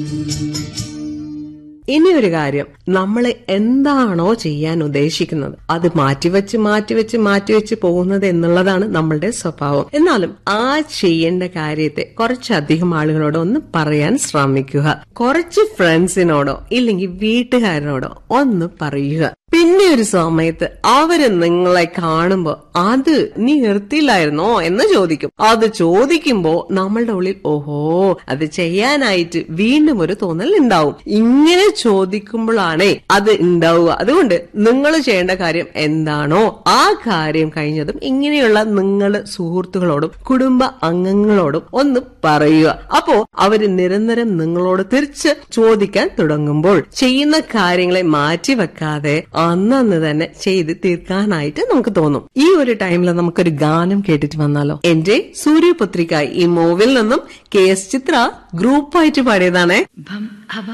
ഇനി ഒരു കാര്യം, നമ്മൾ എന്താണോ ചെയ്യാൻ ഉദ്ദേശിക്കുന്നത് അത് മാറ്റിവെച്ച് പോകുന്നത് എന്നുള്ളതാണ് നമ്മളുടെ സ്വഭാവം. എന്നാലും ആ ചെയ്യേണ്ട കാര്യത്തെ കുറച്ചധികം ആളുകളോട് ഒന്ന് പറയാൻ ശ്രമിക്കുക. കുറച്ച് ഫ്രണ്ട്സിനോടോ ഇല്ലെങ്കിൽ വീട്ടുകാരനോടോ ഒന്ന് പറയുക. പിന്നെ ഒരു സമയത്ത് അവര് നിങ്ങളെ കാണുമ്പോ അത് നീ നിർത്തിയില്ലായിരുന്നോ എന്ന് ചോദിക്കും. അത് ചോദിക്കുമ്പോ നമ്മളുടെ ഉള്ളിൽ ഓഹോ അത് ചെയ്യാനായിട്ട് വീണ്ടും ഒരു തോന്നൽ ഉണ്ടാവും. ഇങ്ങനെ ചോദിക്കുമ്പോഴാണേ അത് ഉണ്ടാവുക. അതുകൊണ്ട് നിങ്ങൾ ചെയ്യേണ്ട കാര്യം എന്താണോ ആ കാര്യം കഴിഞ്ഞതും ഇങ്ങനെയുള്ള നിങ്ങളുടെ സുഹൃത്തുക്കളോടും കുടുംബ അംഗങ്ങളോടും ഒന്ന് പറയുക. അപ്പോ അവര് നിരന്തരം നിങ്ങളോട് തിരിച്ച് ചോദിക്കാൻ തുടങ്ങുമ്പോൾ ചെയ്യുന്ന കാര്യങ്ങളെ മാറ്റിവെക്കാതെ അന്നന്ന് തന്നെ ചെയ്ത് തീർക്കാനായിട്ട് നമുക്ക് തോന്നും. ഈ ഒരു ടൈമിൽ നമുക്കൊരു ഗാനം കേട്ടിട്ട് വന്നാലോ? എന്റെ സൂര്യപുത്രിക ഈ മൂവിൽ നിന്നും KS ചിത്ര ഗ്രൂപ്പായിട്ട് പാടിയതാണേ.